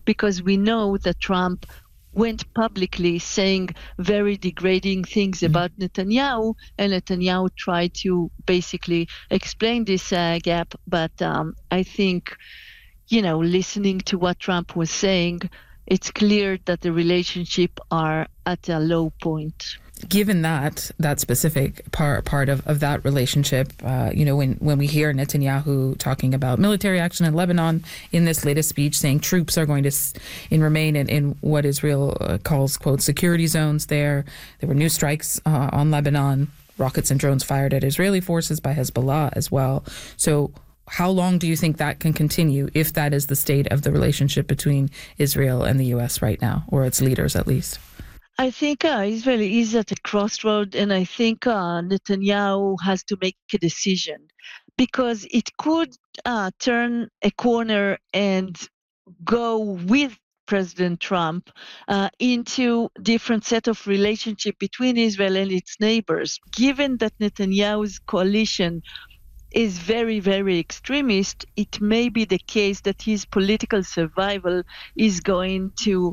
because we know that Trump went publicly saying very degrading things about Netanyahu, and Netanyahu tried to basically explain this gap. But I think, listening to what Trump was saying, it's clear that the relationship are at a low point. Given that specific part of that relationship, when we hear Netanyahu talking about military action in Lebanon in this latest speech, saying troops are going to remain in what Israel calls, quote, security zones there. There were new strikes on Lebanon, rockets and drones fired at Israeli forces by Hezbollah as well. So how long do you think that can continue if that is the state of the relationship between Israel and the U.S. right now, or its leaders at least? I think Israel is at a crossroad, and I think Netanyahu has to make a decision, because it could turn a corner and go with President Trump into different set of relationship between Israel and its neighbors. Given that Netanyahu's coalition is very, very extremist, it may be the case that his political survival is going to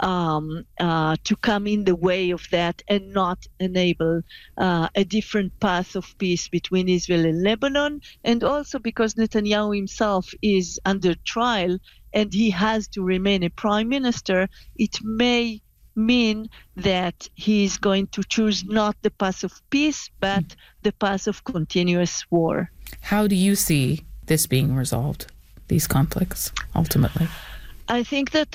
come in the way of that and not enable a different path of peace between Israel and Lebanon. And also because Netanyahu himself is under trial and he has to remain a prime minister, it may mean that he is going to choose not the path of peace, but the path of continuous war. How do you see this being resolved, these conflicts, ultimately? I think that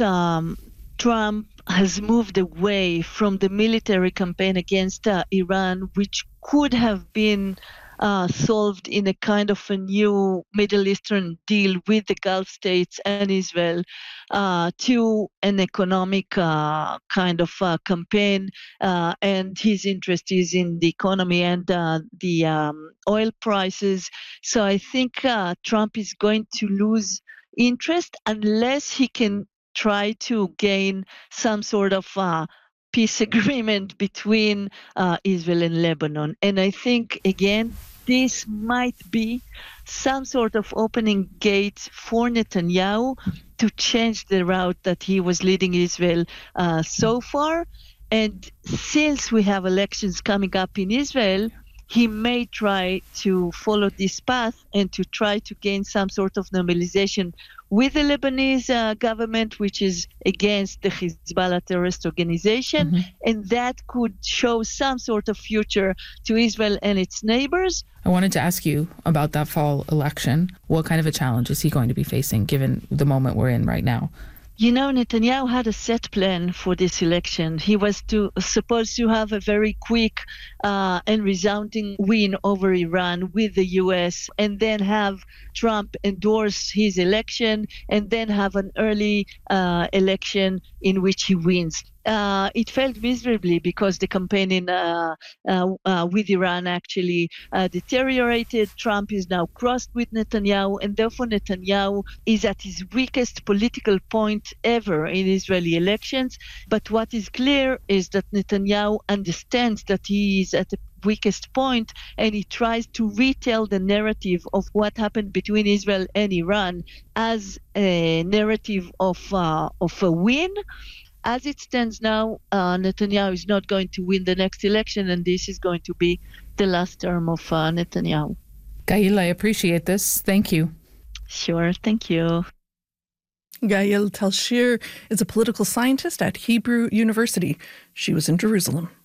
Trump has moved away from the military campaign against Iran, which could have been solved in a kind of a new Middle Eastern deal with the Gulf states and Israel, to an economic kind of campaign, and his interest is in the economy and the oil prices. So I think Trump is going to lose interest unless he can try to gain some sort of peace agreement between Israel and Lebanon. And I think, again, this might be some sort of opening gate for Netanyahu to change the route that he was leading Israel so far. And since we have elections coming up in Israel, he may try to follow this path and to try to gain some sort of normalization with the Lebanese government, which is against the Hezbollah terrorist organization. Mm-hmm. And that could show some sort of future to Israel and its neighbors. I wanted to ask you about that fall election. What kind of a challenge is he going to be facing, given the moment we're in right now? Netanyahu had a set plan for this election. He was supposed to have a very quick and resounding win over Iran with the U.S., and then have Trump endorse his election, and then have an early election in which he wins. It failed miserably because the campaign with Iran actually deteriorated. Trump is now crossed with Netanyahu, and therefore Netanyahu is at his weakest political point ever in Israeli elections. But what is clear is that Netanyahu understands that he is at the weakest point, and he tries to retell the narrative of what happened between Israel and Iran as a narrative of a win. As it stands now, Netanyahu is not going to win the next election, and this is going to be the last term of Netanyahu. Gail, I appreciate this. Thank you. Sure, thank you. Gail Talshir is a political scientist at Hebrew University. She was in Jerusalem.